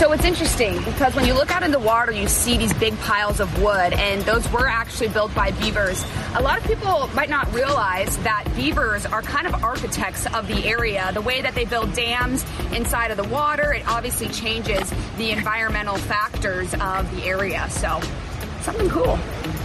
So it's interesting because when you look out in the water, you see these big piles of wood, and those were actually built by beavers. A lot of people might not realize that beavers are kind of architects of the area. The way that they build dams inside of the water, it obviously changes the environmental factors of the area. So something cool.